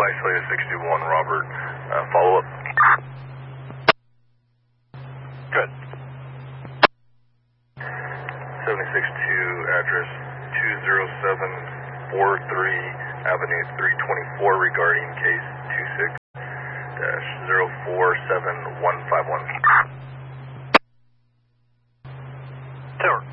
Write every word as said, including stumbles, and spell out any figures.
Visalia sixty-one, Robert. Uh, follow up. Good. seventy-six two, address two oh seven four three Avenue three twenty-four regarding case two six dash zero four seven one five one. Tower.